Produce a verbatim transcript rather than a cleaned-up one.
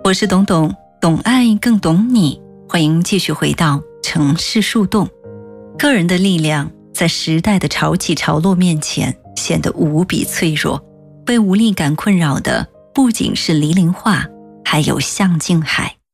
我是董董，懂爱更懂你，欢迎继续回到城市树洞。个人的力量在时代的潮起潮落面前显得无比脆弱，被无力感困扰的不仅是离林化，还有向静海。